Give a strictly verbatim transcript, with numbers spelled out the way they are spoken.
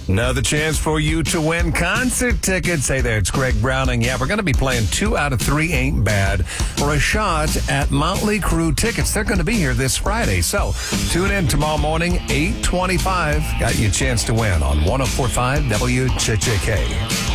Another chance for you to win concert tickets. Hey there, it's Greg Browning. Yeah, we're going to be playing Two Out of Three Ain't Bad for a shot at Motley Crue tickets. They're going to be here this Friday. So tune in tomorrow morning, eight twenty-five. Got you a chance to win on one oh four point five W J J K.